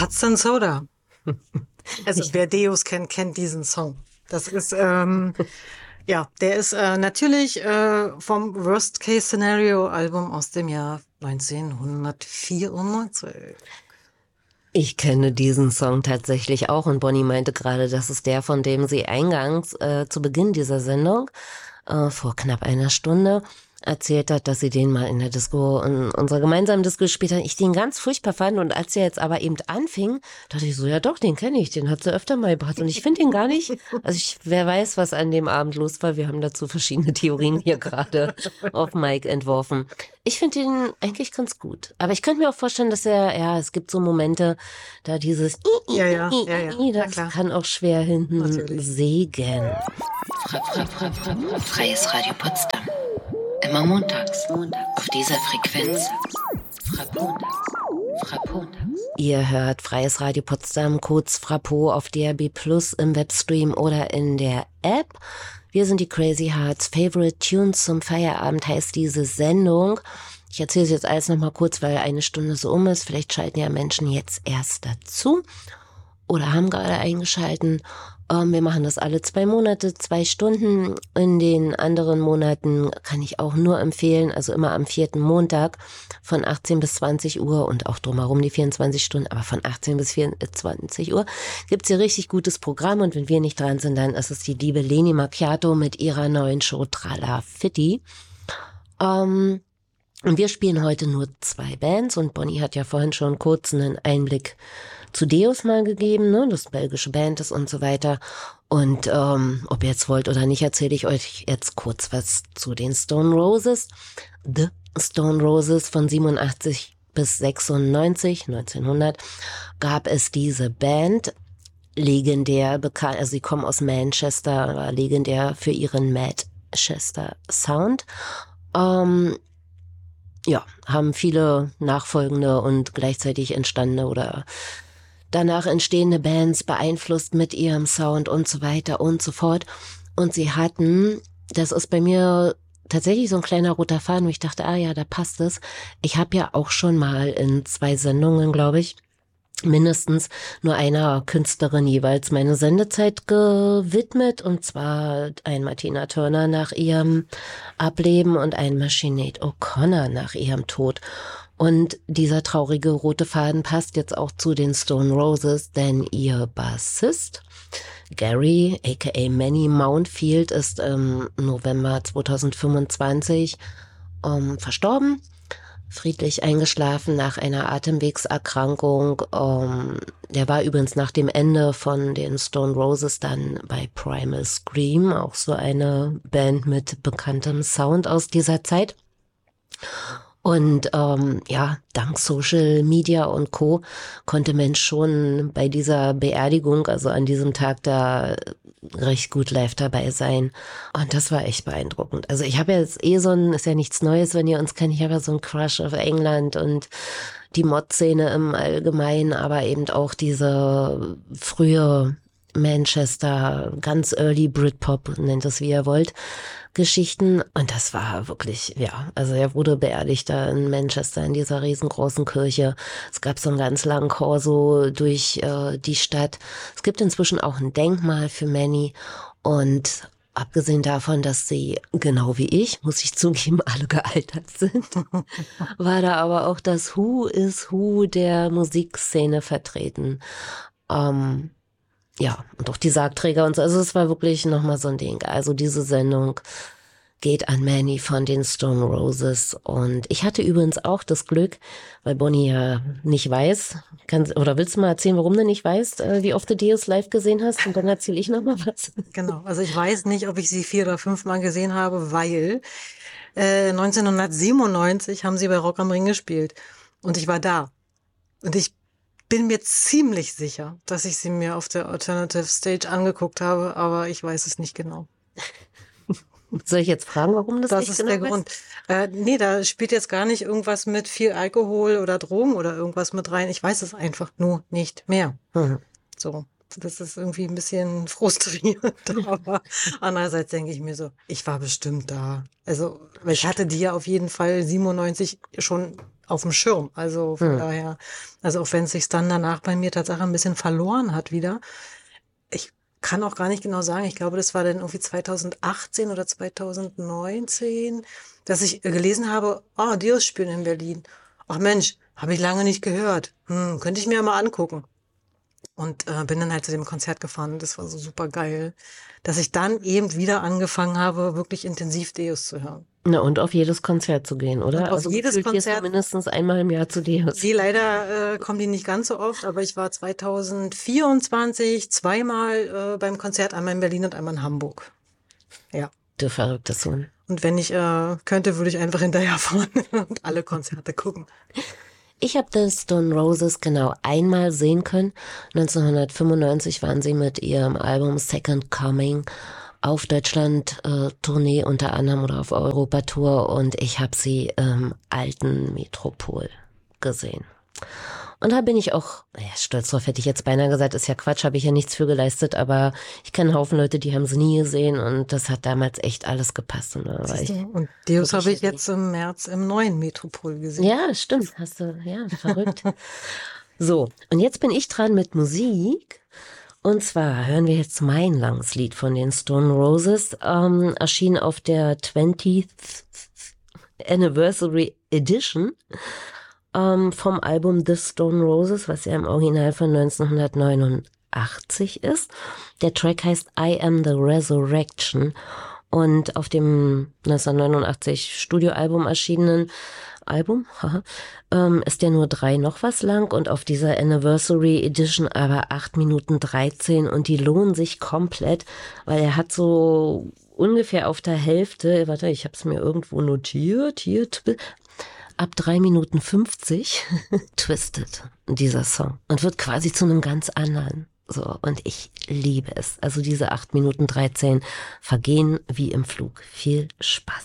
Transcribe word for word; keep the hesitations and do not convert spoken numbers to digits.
Hudson Soda. Also wer Deus kennt, kennt diesen Song. Das ist, ähm, ja, der ist äh, natürlich äh, vom Worst Case Scenario Album aus dem Jahr neunzehnhundertvierundneunzig. Ich kenne diesen Song tatsächlich auch und Bonnie meinte gerade, das ist der, von dem sie eingangs äh, zu Beginn dieser Sendung äh, vor knapp einer Stunde erzählt hat, dass sie den mal in der Disco, in unserer gemeinsamen Disco gespielt hat. Ich den ganz furchtbar fand und als er jetzt aber eben anfing, dachte ich so, ja doch, den kenne ich, den hat sie öfter mal gebracht und ich finde den gar nicht, also ich, wer weiß, was an dem Abend los war, wir haben dazu verschiedene Theorien hier gerade auf Mike entworfen. Ich finde den eigentlich ganz gut, aber ich könnte mir auch vorstellen, dass er, ja, es gibt so Momente, da dieses ja, ja, ja, ja. das ja, kann auch schwer hinten Natürlich. sägen. Freies Radio Potsdam. Immer montags, auf dieser Frequenz. Frappontags, Frappontags. Ihr hört Freies Radio Potsdam, kurz Frappo auf D R B Plus im Webstream oder in der App. Wir sind die Crazy Hearts. Favorite Tunes zum Feierabend heißt diese Sendung. Ich erzähle es jetzt alles nochmal kurz, weil eine Stunde so um ist. Vielleicht schalten ja Menschen jetzt erst dazu oder haben gerade eingeschalten. Wir machen das alle zwei Monate, zwei Stunden. In den anderen Monaten kann ich auch nur empfehlen, also immer am vierten Montag von achtzehn bis zwanzig Uhr und auch drumherum die vierundzwanzig Stunden, aber von achtzehn bis vierundzwanzig Uhr gibt's hier richtig gutes Programm und wenn wir nicht dran sind, dann ist es die liebe Leni Macchiato mit ihrer neuen Show Trala Fitti. Ähm, und wir spielen heute nur zwei Bands und Bonnie hat ja vorhin schon kurz einen Einblick zu Deus mal gegeben, ne, das belgische Band ist und so weiter. Und ähm, ob ihr jetzt wollt oder nicht, erzähle ich euch jetzt kurz was zu den Stone Roses. The Stone Roses von siebenundachtzig bis sechsundneunzig, neunzehnhundert, gab es diese Band, legendär bekannt, also sie kommen aus Manchester, war legendär für ihren Manchester Sound. Ähm, ja, haben viele nachfolgende und gleichzeitig entstandene oder danach entstehende Bands beeinflusst mit ihrem Sound und so weiter und so fort. Und sie hatten, das ist bei mir tatsächlich so ein kleiner roter Faden, wo ich dachte, ah ja, da passt es. Ich habe ja auch schon mal in zwei Sendungen, glaube ich, mindestens nur einer Künstlerin jeweils meine Sendezeit gewidmet. Und zwar einmal Tina Turner nach ihrem Ableben und einmal Sinead O'Connor nach ihrem Tod. Und dieser traurige rote Faden passt jetzt auch zu den Stone Roses, denn ihr Bassist Gary, aka Manny Mountfield, ist im November zweitausendfünfundzwanzig ähm, verstorben, friedlich eingeschlafen nach einer Atemwegserkrankung. Ähm, der war übrigens nach dem Ende von den Stone Roses dann bei Primal Scream, auch so eine Band mit bekanntem Sound aus dieser Zeit. Und ähm, ja, dank Social Media und Co. konnte Mensch schon bei dieser Beerdigung, also an diesem Tag da recht gut live dabei sein. Und das war echt beeindruckend. Also ich habe jetzt eh so ein, ist ja nichts Neues, wenn ihr uns kennt, ich habe ja so einen Crush auf England und die Mod-Szene im Allgemeinen, aber eben auch diese frühe Manchester, ganz early Britpop, nennt es wie ihr wollt, Geschichten. Und das war wirklich, ja, also er wurde beerdigt da in Manchester in dieser riesengroßen Kirche. Es gab so einen ganz langen Korso durch äh, die Stadt. Es gibt inzwischen auch ein Denkmal für Manny und abgesehen davon, dass sie, genau wie ich, muss ich zugeben, alle gealtert sind, war da aber auch das Who is Who der Musikszene vertreten. Ähm, Ja, und auch die Sargträger und so. Also es war wirklich nochmal so ein Ding. Also diese Sendung geht an Manny von den Stone Roses. Und ich hatte übrigens auch das Glück, weil Bonnie ja nicht weiß, kann, oder willst du mal erzählen, warum du nicht weißt, wie oft du Deus live gesehen hast? Und dann erzähle ich nochmal was. Genau, also ich weiß nicht, ob ich sie vier oder fünf Mal gesehen habe, weil äh, neunzehnhundertsiebenundneunzig haben sie bei Rock am Ring gespielt. Und ich war da. Und ich bin mir ziemlich sicher, dass ich sie mir auf der Alternative Stage angeguckt habe, aber ich weiß es nicht genau. Soll ich jetzt fragen, warum das, das nicht ist genau der Grund. Äh, nee, da spielt jetzt gar nicht irgendwas mit viel Alkohol oder Drogen oder irgendwas mit rein. Ich weiß es einfach nur nicht mehr. Mhm. So, das ist irgendwie ein bisschen frustrierend, aber andererseits denke ich mir so, ich war bestimmt da. Also, ich hatte die ja auf jeden Fall siebenundneunzig schon auf dem Schirm. Also von Hm. daher, also auch wenn es sich dann danach bei mir tatsächlich ein bisschen verloren hat wieder. Ich kann auch gar nicht genau sagen. Ich glaube, das war dann irgendwie zweitausendachtzehn oder zweitausendneunzehn, dass ich gelesen habe, ah, Dios spielen in Berlin. Ach Mensch, habe ich lange nicht gehört. Hm, könnte ich mir ja mal angucken. Und äh, bin dann halt zu dem Konzert gefahren. Das war so super geil, dass ich dann eben wieder angefangen habe, wirklich intensiv Deus zu hören. Na, und auf jedes Konzert zu gehen, oder? Und auf also jedes gefühlt gehst du Konzert- mindestens einmal im Jahr zu Deus. Nee, leider äh, kommen die nicht ganz so oft, aber ich war zweitausendvierundzwanzig zweimal äh, beim Konzert, einmal in Berlin und einmal in Hamburg. Ja. Du verrückter Sohn. Und wenn ich äh, könnte, würde ich einfach hinterherfahren und alle Konzerte gucken. Ich habe The Stone Roses genau einmal sehen können. neunzehnhundertfünfundneunzig waren sie mit ihrem Album Second Coming auf Deutschland-Tournee äh, unter anderem oder auf Europatour und ich habe sie im alten Metropol gesehen. Und da bin ich auch, naja, stolz drauf hätte ich jetzt beinahe gesagt, ist ja Quatsch, habe ich ja nichts für geleistet, aber ich kenne einen Haufen Leute, die haben sie nie gesehen und das hat damals echt alles gepasst. Und, da war ich, Und Deus wirklich habe ich happy. jetzt im März im neuen Metropol gesehen. ja, stimmt, hast du, ja, verrückt. So, und jetzt bin ich dran mit Musik. Und zwar hören wir jetzt mein langes Lied von den Stone Roses, ähm, erschien auf der twentieth Anniversary Edition ähm, vom Album The Stone Roses, was ja im Original von neunzehnhundertneunundachtzig ist. Der Track heißt I Am the Resurrection und auf dem neunzehnhundertneunundachtzig Studioalbum erschienenen Album, haha, ähm, ist der nur drei noch was lang und auf dieser Anniversary Edition aber acht Minuten dreizehn und die lohnen sich komplett, weil er hat so ungefähr auf der Hälfte, warte, ich habe es mir irgendwo notiert, hier, ab drei Minuten fünfzig twistet dieser Song und wird quasi zu einem ganz anderen. So, und ich liebe es. Also diese acht Minuten dreizehn vergehen wie im Flug. Viel Spaß.